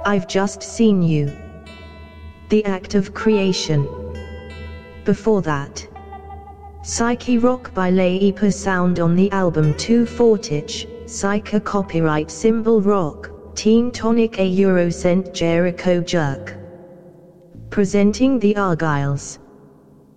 I've just seen you. The Act of Creation. Before that, Psyche Rock by Leipa Sound on the album Two Fortich, Psyche copyright symbol rock, Teen Tonic a Eurocent Jericho Jerk. Presenting the Argyles.